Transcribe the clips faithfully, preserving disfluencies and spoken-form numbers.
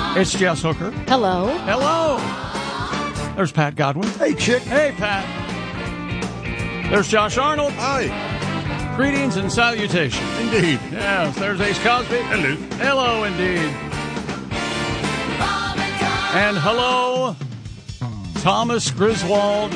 It's Jess Hooker. Hello. Hello. There's Pat Godwin. Hey, chick. Hey, Pat. There's Josh Arnold. Hi. Greetings and salutations. Indeed. Yes, there's Ace Cosby. Hello. Hello, indeed. And hello, Thomas Griswold,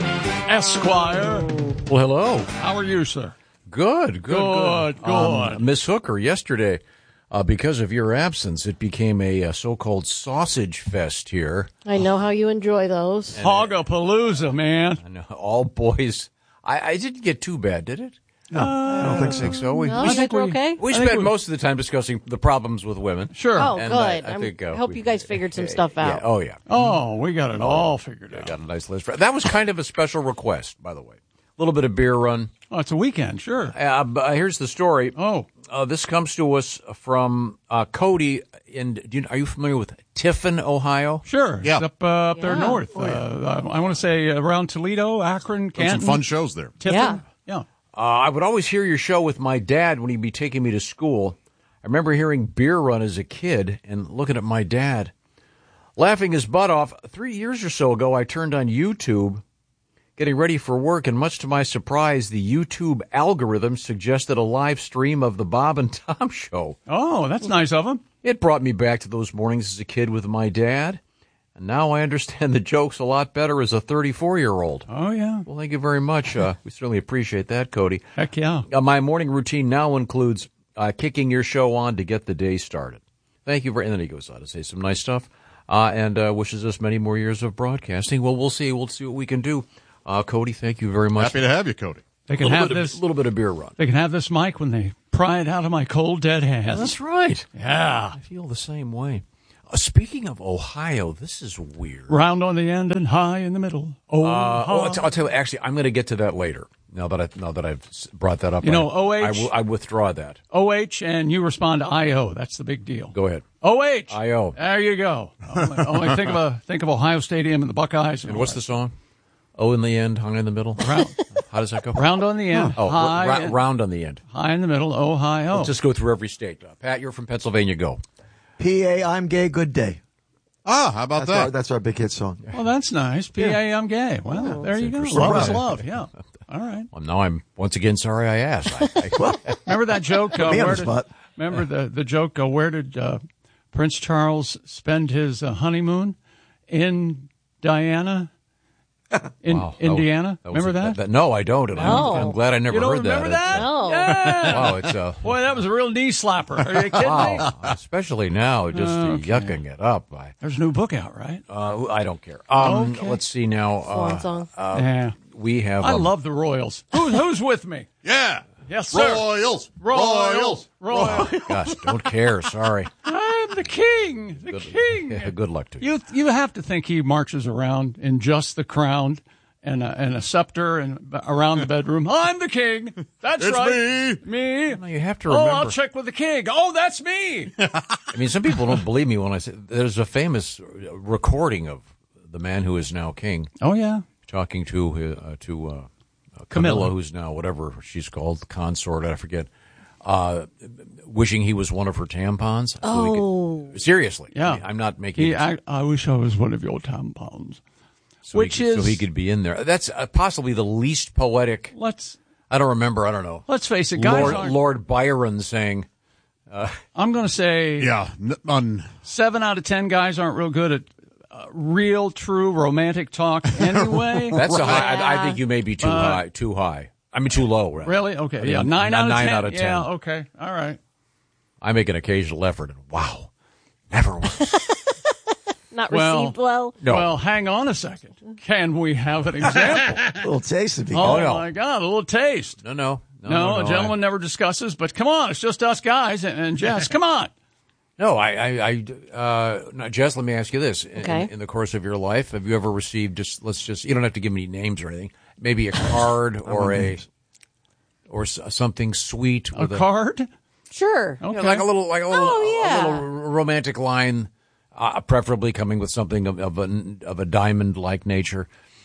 Esquire. Well, hello. How are you, sir? Good, good, Good, good. good. Um, Miss Hooker, yesterday, uh, because of your absence, it became a, uh so-called sausage fest here. I know how you enjoy those. Hogapalooza, man. And all boys. I, I didn't get too bad, did it? No, I don't think so. think so. We, No, we, I think we're we- okay. we I think spent we- most of the time discussing the problems with women. Sure. Oh, And good. I- I I'm- think, uh, I hope we- you guys figured some Yeah, stuff yeah. out. Oh, yeah. Oh, we got it all figured I out. got a nice list. For, that was kind of a special request, by the way. A little bit of beer run. Oh, it's a weekend, sure. Uh, but here's the story. Oh, Uh, this comes to us from uh, Cody. In, do you, are you familiar with Tiffin, Ohio? sure. Yeah. It's up, uh, up there Yeah. north. Uh, I want to say around Toledo, Akron, Done Canton. some fun shows there. Tiffin. Yeah. Yeah. Uh, I would always hear your show with my dad when he'd be taking me to school. I remember hearing Beer Run as a kid and looking at my dad, laughing his butt off. Three years or so ago, I turned on YouTube, getting ready for work, and much to my surprise, the YouTube algorithm suggested a live stream of the Bob and Tom show. Oh, that's nice of him. It brought me back to those mornings as a kid with my dad, and now I understand the jokes a lot better as a thirty-four-year-old. Oh, yeah. Well, thank you very much. Uh, we certainly appreciate that, Cody. Heck yeah. Uh, my morning routine now includes uh, kicking your show on to get the day started. Thank you very And then he goes on to say some nice stuff uh, and uh, wishes us many more years of broadcasting. Well, we'll see. We'll see what we can do. Uh, Cody, thank you very much. Happy to have you, Cody. They a can little, have bit this. of, little bit of beer run. They can have this mic when they pry it out of my cold, dead hands. That's right. Yeah. I feel the same way. Uh, speaking of Ohio, this is weird. Round on the end and high in the middle. Oh, Uh, oh, high. I'll, t- I'll tell you. Actually, I'm going to get to that later. Now that I now that I've s- brought that up, You know, I, O H I, will, I withdraw that. O H, and you respond to I O. That's the big deal. Go ahead. O H. I O. There you go. Only, only think of a think of Ohio Stadium and the Buckeyes. And what's the song? Oh, in the end, hung in the middle. Round, How does that go? round on the end, Oh, high, ra- round on the end. high in the middle, Ohio. Let's just go through every state. Uh, Pat, you're from Pennsylvania. Go. P A, I'm gay, good day. Ah, how about That's that? our, that's our big hit song. Well, that's nice. P A, I'm gay. Well, there you go. interesting. Love is Right. love. Yeah. All right. Well, now I'm once again sorry I asked. I, I, Remember that joke? Uh, me on where the did, spot. remember the, the joke, uh, where did uh, Prince Charles spend his uh, honeymoon? In Diana? In wow, that Indiana? was- was remember a- that? No, I don't. And I'm, No. I'm glad I never You don't heard remember that. that? No. It's, uh, wow, it's uh, Boy, that was a real knee slapper. Are you kidding me? wow. Especially now, just uh, Okay. yucking it up. I, There's a new book out, right? uh, I don't care. Um, Okay. Let's see now. Swan Uh, song. yeah. we have. I um, love the Royals. Who's, who's with me? Yeah. Yes, sir. Royals. Royals. Royals. Gosh, don't care. Sorry. I'm the king. The Good, king. yeah, good luck to you. You you have to think he marches around in just the crown and a, and a scepter and b- around the bedroom. I'm the king. That's It's right. me. Me. No, you have to Oh, remember. I'll check with the king. Oh, that's me. I mean, some people don't believe me when I say there's a famous recording of the man who is now king Oh yeah. talking to uh, to uh, Camilla, Camilla. who's now whatever she's called, consort, I forget, uh, wishing he was one of her tampons. So he Oh. could- seriously. Yeah. I mean, I'm not making He, this- I, I wish I was one of your tampons. so which he could, is- so he could be in there. That's uh, possibly the least poetic. Let's I don't remember. I don't know. let's face it, guys. Lord, aren't, Lord Byron saying, I'm going to say Yeah. N- on, seven out of ten guys aren't real good at uh, real, true romantic talk. Anyway, "That's a high." I, I Yeah. think you may be too Uh, high. Too high. I mean, too low. Rather. really? Okay, I mean, yeah, n- nine, n- out, of nine ten. out of ten. Yeah, okay, all right. I make an occasional effort, and wow, never once. Not Well- received well. No. Well, hang on a second. Can we have an example? A little taste of it. oh no. my God, a little taste. No, no, no. No, no, a gentleman never discusses. But come on, it's just us guys and, and Jess. Come on. I, no, I, I, I uh, no, Jess, let me ask you this: in, Okay. in, in the course of your life, have you ever received just let's just you don't have to give me names or anything, maybe a card or a or s- something sweet A with card? Sure. you know, Okay. like a little like a little Oh, yeah. a little romantic line, uh, preferably coming with something of, of a of a diamond like nature.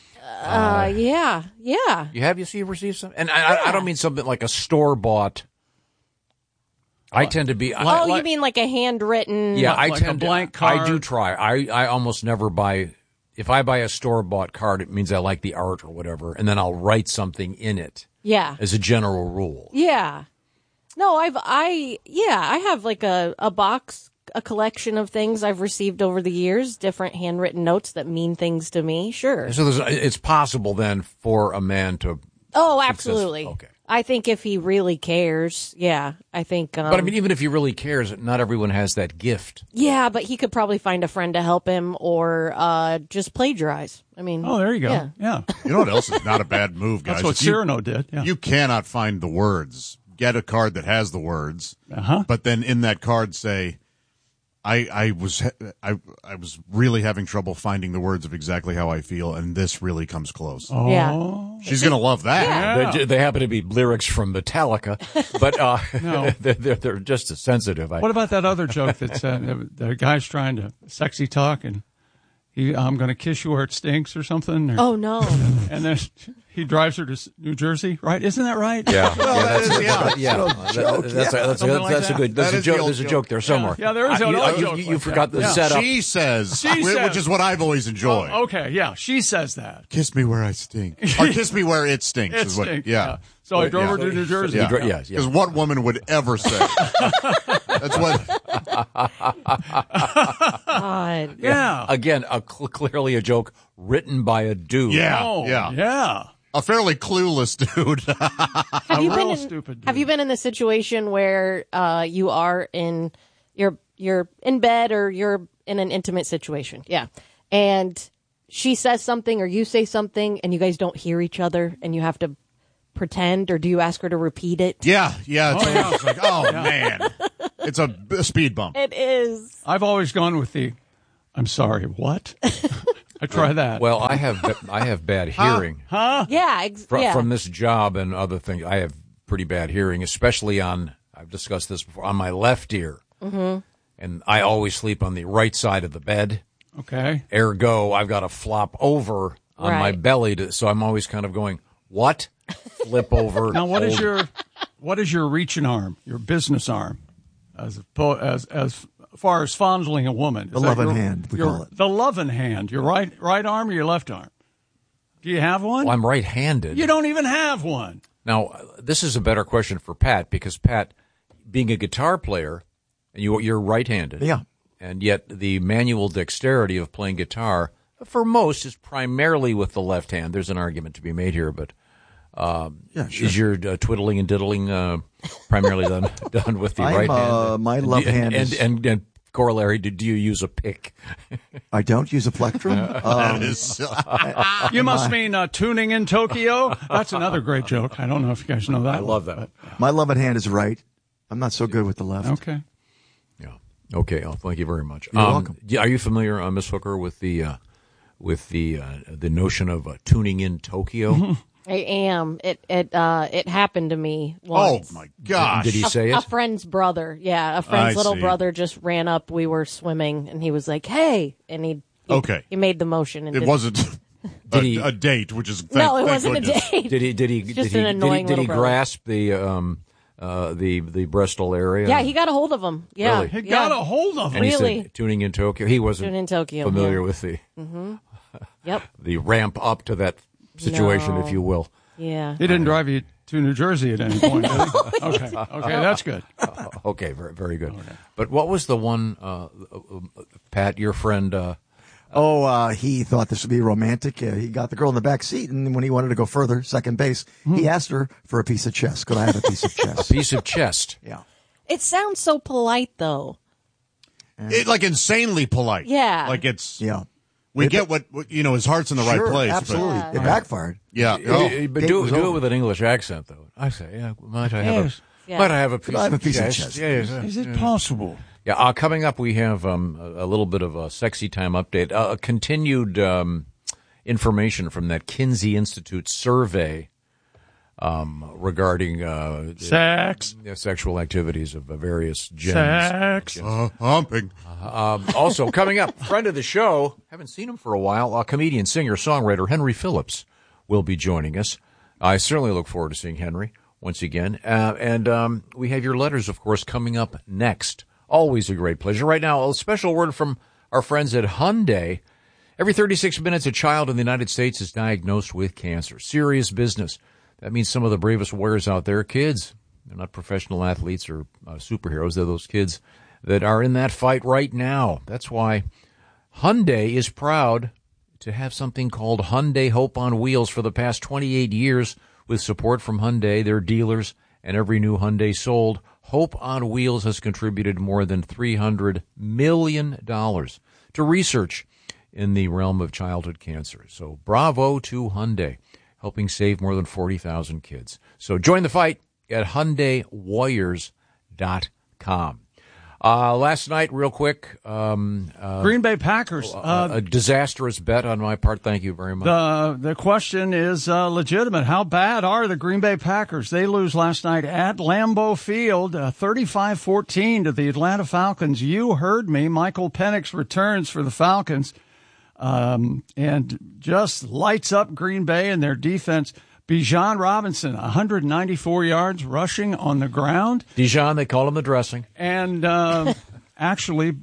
Uh, yeah. Yeah. You have you see you received some, and I, I, I don't mean something like a store bought. I tend to be. I, Oh, like- you mean like a handwritten? yeah, I like a tend blank to. I card? do try. I I almost never buy. If I buy a store bought card, it means I like the art or whatever, and then I'll write something in it Yeah. as a general rule. Yeah. No, I've I yeah, I have like a, a box, a collection of things I've received over the years, different handwritten notes that mean things to me. Sure. So there's, it's possible then for a man to. Oh, absolutely. Okay. I think if he really cares, yeah, I think. Um, But I mean, even if he really cares, not everyone has that gift. yeah, but he could probably find a friend to help him, or uh, just plagiarize. I mean, Oh, there you go. Yeah. Yeah. You know what else is not a bad move, guys? That's what If you- Cyrano did. Yeah. You cannot find the words. Get a card that has the words, Uh-huh. but then in that card say, "I I was I I was really having trouble finding the words of exactly how I feel, and this really comes close." Oh. Yeah. She's gonna love that. Yeah. They, they happen to be lyrics from Metallica, but uh, No. they're, they're, they're just as sensitive. I, What about that other joke that said the guy's trying to sexy talk and he, I'm going to kiss you where it stinks or something? Or, oh no, And then he drives her to S- New Jersey, right? Isn't that right? Yeah, yeah, that's, is- yeah. yeah. An old That- joke, that's, yeah. a, that's, a, Something like that's a that. good. There's That a is the joke. old There's a joke. joke there somewhere. Yeah, there is I- an you, old you- joke you, like forgot that. the Yeah. setup. She says, She whi- says- which is what I've always enjoyed. Oh, okay, yeah. She says that. Kiss me where I stink, or kiss me where it stinks. It is what, stinks. yeah. So I Wait, drove yeah. her to New Jersey. Yeah, dri- yes, yeah. Because what woman would ever say? That's what. God. Yeah. Again, a cl- clearly a joke written by a dude. Yeah, Oh, yeah, yeah. A fairly clueless dude. Have you A been real in, stupid dude. Have you been in the situation where uh, you are in you're you're in bed or you're in an intimate situation? Yeah, and she says something or you say something and you guys don't hear each other and you have to pretend, or do you ask her to repeat it? yeah, yeah. It's, Oh, yeah. it's like, oh man, it's a, a speed bump. It is. I've always gone with the, I'm sorry, what? I try that. Well, I have ba- I have bad hearing Yeah. Ex- Fr- yeah. from this job and other things. I have pretty bad hearing, especially on. I've discussed this before on my left ear, mm-hmm. and I always sleep on the right side of the bed. Okay. Ergo, I've got to flop over on my Right. belly, to, so I'm always kind of going, what? Flip over. Now, what is over. your what is your reaching arm, your business arm, as oppo- as as far as fondling a woman? Is The that loving your- hand, we your- call it. The loving hand. Your right right arm or your left arm? Do you have one? Well, I'm right-handed. You don't even have one. Now, uh, this is a better question for Pat, because Pat, being a guitar player, and you, you're right-handed. Yeah. And yet the manual dexterity of playing guitar, for most, is primarily with the left hand. There's an argument to be made here, but um, Yeah, sure. is your uh, twiddling and diddling uh, primarly done done with the I'm, right hand? uh, my And left do- and, hand and, is- and, and corollary, do, do you use a pick? I don't use a plectrum. That Um, is, You must mean uh, tuning in Tokyo. That's another great joke. I don't know if you guys know that. I love that. my loving hand is right. I'm not so good with the left. Okay. Yeah. Okay. Oh, thank you very much. You're Um, welcome. yeah, are you familiar, uh, Miss Hooker, with the uh, with the uh, the notion of uh, tuning in Tokyo? I am. It it uh it happened to me oh once. my gosh. Did he say A it? friend's brother, yeah, a friend's I little see. brother just ran up. We were swimming, and he was like, "Hey!" And he, he Okay. he made the motion. And It did- wasn't a, Did he- a date, which is thank, No, it thank wasn't goodness. a date. Did he? Did he? just did he? an Did he, annoying did he little brother. grasp the um uh the the Bristol area? Yeah, he got a hold of him. Yeah, Really? He yeah. got a hold of And it. he really? said tuning in Tokyo. He wasn't Tuning in Tokyo, familiar yeah. with the Yep. the ramp up to that situation, No. if you will. Yeah. He didn't drive you to New Jersey at any point, did he? Okay. Okay, that's good. Okay, very very good. But what was the one, uh, uh, uh, Pat? Your friend. Uh, Oh, uh, he thought this would be romantic. Uh, he got the girl in the back seat, and when he wanted to go further, second base, he asked her for a piece of chest. Could I have a piece of chest? piece of chest. Yeah. It sounds so polite, though. It, like insanely polite. Yeah. Like it's. Yeah. We get what, what you know. His heart's in the Sure, right place. but- absolutely. Yeah. It backfired. yeah. Uh, Oh. but Gate do was do it over. with an English accent, though. I say, yeah. Might I have Yes. a? Yeah. Might I have a piece, I have a of, piece of chest? chest? Yeah, yes, uh, Is it possible? yeah. Uh, coming up, we have um, a, a little bit of a sexy time update. Uh, a continued um, information from that Kinsey Institute survey um, regarding uh, Sex. the sexual activities of uh, various gens. Sex. Uh, humping. Um, also, coming up, friend of the show, haven't seen him for a while, uh, comedian, singer, songwriter Henry Phillips will be joining us. I certainly look forward to seeing Henry. once again. Uh, and um, we have your letters, of course, coming up next. Always a great pleasure. Right now, a special word from our friends at Hyundai. Every thirty-six minutes, a child in the United States is diagnosed with cancer. Serious business. That means some of the bravest warriors out there are kids. They're not professional athletes or uh, superheroes. They're those kids that are in that fight right now. That's why Hyundai is proud to have something called Hyundai Hope on Wheels for the past twenty-eight years with support from Hyundai, their dealers, and every new Hyundai sold. Hope on Wheels has contributed more than three hundred million dollars to research in the realm of childhood cancer. So bravo to Hyundai, helping save more than forty thousand kids. So join the fight at Hyundai Warriors dot com. Uh, last night, real quick. Um, uh, Green Bay Packers. Uh, a, a disastrous bet on my part. Thank you very much. The, the question is uh, legitimate. How bad are the Green Bay Packers? They lose last night at Lambeau Field, uh, thirty-five fourteen to the Atlanta Falcons. You heard me. Michael Penix returns for the Falcons um, and just lights up Green Bay and their defense. Bijan Robinson, one hundred ninety-four yards rushing on the ground. Bijan, they call him the dressing. And uh, actually,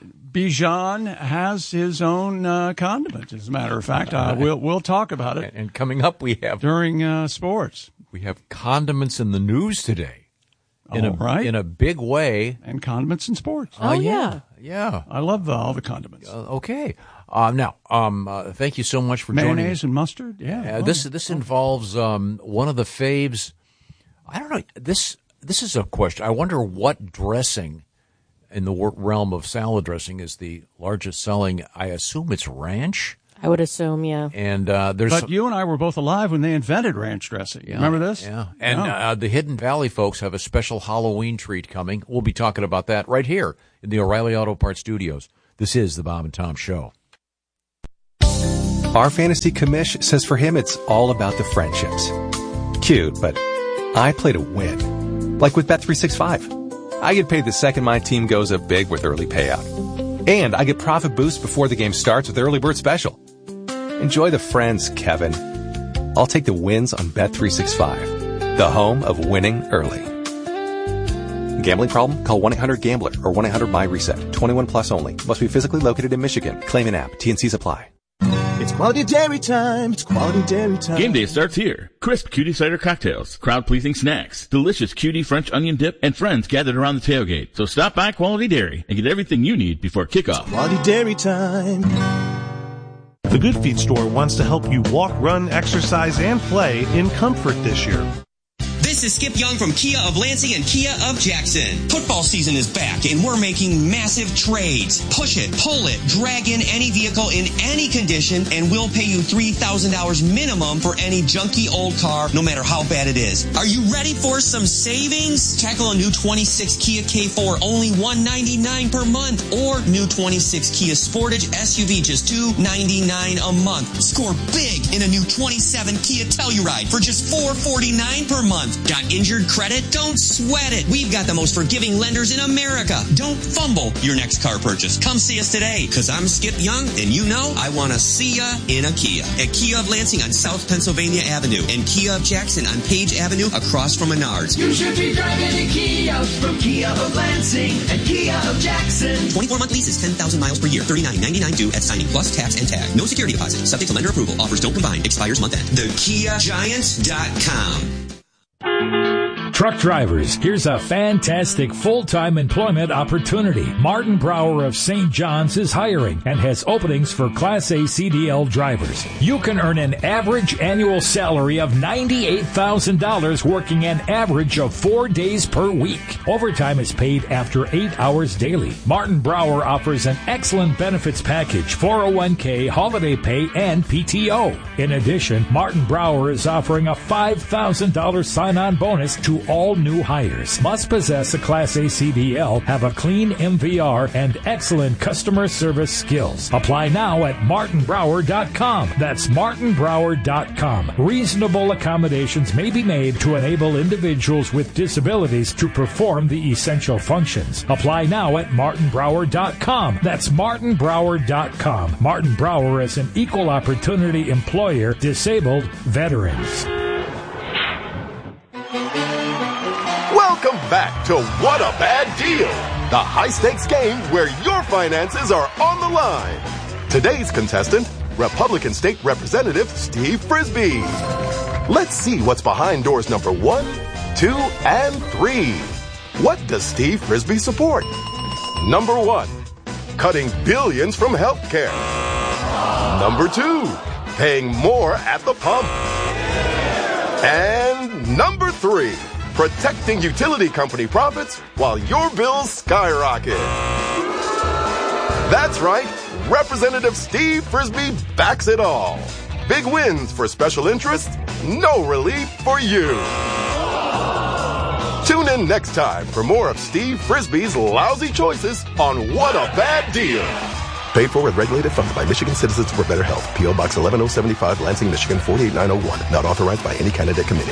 Bijan has his own uh, condiment, as a matter of fact. Uh, we'll, we'll talk about it. And coming up, we have... During uh, sports. We have condiments in the news today. In oh, a, right. In a big way. And condiments in sports. Oh, uh, yeah. Yeah. I love the, all the condiments. Uh, okay. Uh, now, um, uh, thank you so much for joining. Mayonnaise and mustard? Yeah. Uh, oh. This this involves um, one of the faves. I don't know. This this is a question. I wonder what dressing in the realm of salad dressing is the largest selling. I assume it's ranch. I would assume, yeah. And uh, there's But some, you and I were both alive when they invented ranch dressing. yeah, Remember this? Yeah. And Yeah. uh, the Hidden Valley folks have a special Halloween treat coming. We'll be talking about that right here in the O'Reilly Auto Parts Studios. This is the Bob and Tom Show. Our fantasy commish says for him it's all about the friendships. Cute, but I play to win. Like with Bet three sixty-five. I get paid the second my team goes up big with early payout. And I get profit boost before the game starts with Early Bird Special. Enjoy the friends, Kevin. I'll take the wins on Bet three sixty-five, the home of winning early. Gambling problem? Call one eight hundred gambler or one eight hundred buy reset. twenty-one plus only. Must be physically located in Michigan. Claim an app. T and Cs apply. It's quality dairy time. It's quality dairy time. Game day starts here. Crisp Cutie Cider cocktails, crowd-pleasing snacks, delicious Cutie French onion dip, and friends gathered around the tailgate. So stop by Quality Dairy and get everything you need before kickoff. It's quality dairy time. The Good Feet store wants to help you walk, run, exercise, and play in comfort this year. This is Skip Young from Kia of Lansing and Kia of Jackson. Football season is back and we're making massive trades. Push it, pull it, drag in any vehicle in any condition and we'll pay you three thousand dollars minimum for any junky old car, no matter how bad it is. Are you ready for some savings? Tackle a new twenty-six Kia K four, only one hundred ninety-nine dollars per month, or new twenty-six Kia Sportage S U V, just two hundred ninety-nine dollars a month. Score big in a new twenty-seven Kia Telluride for just four hundred forty-nine dollars per month. Got injured credit? Don't sweat it. We've got the most forgiving lenders in America. Don't fumble your next car purchase. Come see us today, because I'm Skip Young, and you know I want to see ya in a Kia. At Kia of Lansing on South Pennsylvania Avenue and Kia of Jackson on Page Avenue across from Menards. You should be driving a Kia from Kia of Lansing and Kia of Jackson. twenty-four month leases, ten thousand miles per year, thirty-nine ninety-nine due at signing, plus tax and tag. No security deposit. Subject to lender approval. Offers don't combine. Expires month end. The Kia Giant dot com. Truck drivers, here's a fantastic full-time employment opportunity. Martin Brower of Saint John's is hiring and has openings for Class A C D L drivers. You can earn an average annual salary of ninety-eight thousand dollars working an average of four days per week. Overtime is paid after eight hours daily. Martin Brower offers an excellent benefits package, four oh one k, holiday pay, and P T O. In addition, Martin Brower is offering a five thousand dollars sign-on bonus to all new hires. Must possess a Class A C D L, have a clean M V R, and excellent customer service skills. Apply now at martin brower dot com. That's martin brower dot com. Reasonable accommodations may be made to enable individuals with disabilities to perform the essential functions. Apply now at martin brower dot com. That's martin brower dot com. Martin Brower is an equal opportunity employer, disabled veterans. back to What a Bad Deal, the high-stakes game where your finances are on the line. Today's contestant, Republican State Representative Steve Frisbee. Let's see what's behind doors number one, two, and three. What does Steve Frisbee support? Number one, cutting billions from healthcare. Number two, paying more at the pump. And number three, protecting utility company profits while your bills skyrocket. That's right, Representative Steve Frisbee backs it all. Big wins for special interests, no relief for you. Tune in next time for more of Steve Frisbee's lousy choices on What a Bad Deal. Paid for with regulated funds by Michigan Citizens for Better Health. P O. Box eleven oh seventy-five, Lansing, Michigan four eight nine oh one. Not authorized by any candidate committee.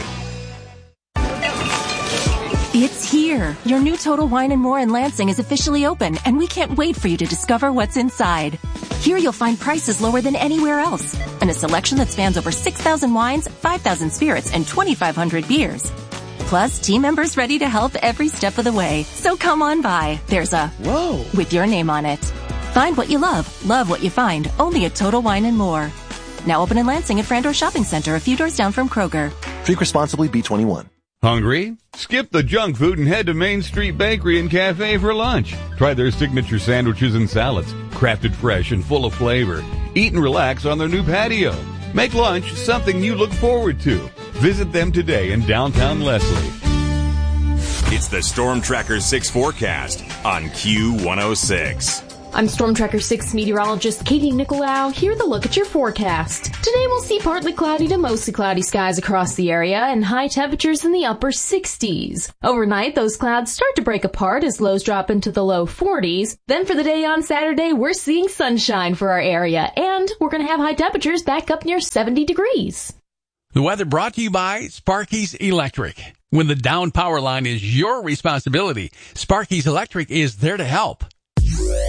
It's here. Your new Total Wine and More in Lansing is officially open, and we can't wait for you to discover what's inside. Here you'll find prices lower than anywhere else, and a selection that spans over six thousand wines, five thousand spirits, and twenty-five hundred beers. Plus, team members ready to help every step of the way. So come on by. There's a Whoa with your name on it. Find what you love, love what you find, only at Total Wine and More. Now open in Lansing at Frandor Shopping Center, a few doors down from Kroger. Drink responsibly, B twenty-one. Hungry? Skip the junk food and head to Main Street Bakery and Cafe for lunch. Try their signature sandwiches and salads, crafted fresh and full of flavor. Eat and relax on their new patio. Make lunch something you look forward to. Visit them today in downtown Leslie. It's the Storm Tracker six forecast on Q one oh six. I'm Storm Tracker six meteorologist Katie Nicolau. Here with a look at your forecast. Today we'll see partly cloudy to mostly cloudy skies across the area and high temperatures in the upper sixties. Overnight, those clouds start to break apart as lows drop into the low forties. Then for the day on Saturday, we're seeing sunshine for our area, and we're going to have high temperatures back up near seventy degrees. The weather brought to you by Sparky's Electric. When the down power line is your responsibility, Sparky's Electric is there to help.